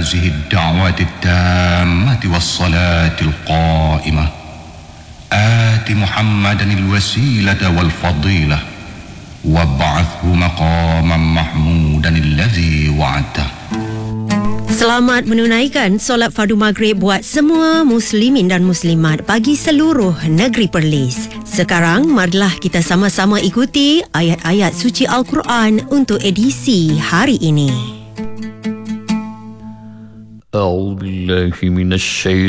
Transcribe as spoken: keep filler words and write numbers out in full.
هذه الدعوة التامة والصلاة القائمة آت محمدا الوسيلة والفضيلة وابعثه مقاما محمودا الذي وعدته. Selamat menunaikan solat fardu maghrib buat semua muslimin dan muslimat bagi seluruh negeri Perlis. Sekarang marilah kita sama-sama ikuti ayat-ayat suci Al-Quran untuk edisi hari ini. A'udzu billahi minasy